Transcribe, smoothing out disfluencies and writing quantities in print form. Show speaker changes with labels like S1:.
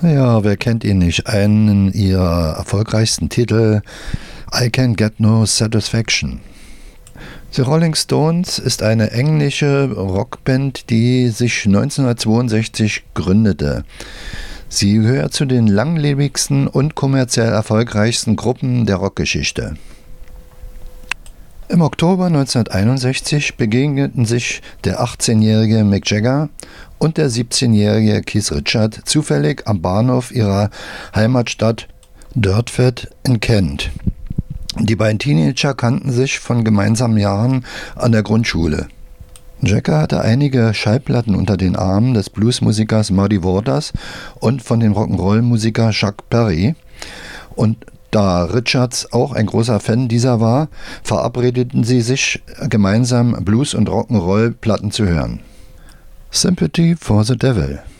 S1: Ja, wer kennt ihn nicht? Einen ihrer erfolgreichsten Titel, I Can't Get No Satisfaction. The Rolling Stones ist eine englische Rockband, die sich 1962 gründete. Sie gehört zu den langlebigsten und kommerziell erfolgreichsten Gruppen der Rockgeschichte. Im Oktober 1961 begegneten sich der 18-jährige Mick Jagger und der 17-jährige Keith Richards zufällig am Bahnhof ihrer Heimatstadt Dordrecht in Kent. Die beiden Teenager kannten sich von gemeinsamen Jahren an der Grundschule. Jagger hatte einige Schallplatten unter den Armen des Bluesmusikers Muddy Waters und von dem Rock'n'Roll-Musiker Chuck Berry. Und da Richards auch ein großer Fan dieser war, verabredeten sie sich, gemeinsam Blues- und Rock'n'Roll-Platten zu hören. Sympathy for the Devil.